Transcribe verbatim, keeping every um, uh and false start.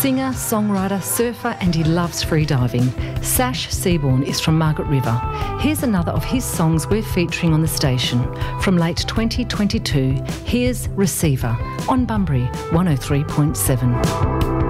Singer, songwriter, surfer, and he loves freediving. Sash Seaborn is from Margaret River. Here's another of his songs we're featuring on the station. From late twenty twenty-two, here's Receiver on Bunbury one oh three point seven.